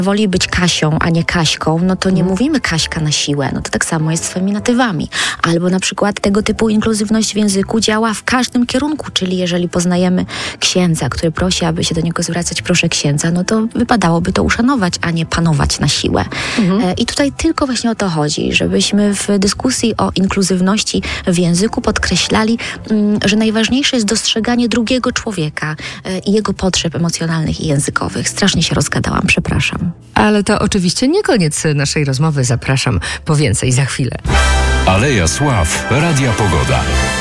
woli być Kasią, a nie Kaśką, no to nie mówimy Kaśka na siłę. No to tak samo jest z feminatywami. Albo na przykład tego typu inkluzywność w języku działa w każdym kierunku, czyli jeżeli poznajemy księdza, który prosi, aby się do niego zwracać proszę księdza, no to wypadałoby to uszanować, a nie panować na siłę. I tutaj tylko właśnie o to chodzi, żebyśmy w dyskusji o inkluzywności w języku podkreślali, że najważniejsze jest dostrzeganie drugiego człowieka i jego potrzeb emocjonalnych i językowych. Strasznie się rozgadałam, przepraszam. Ale to oczywiście nie koniec naszej rozmowy. Zapraszam po więcej za chwilę. Aleja Sław, Radia Pogoda.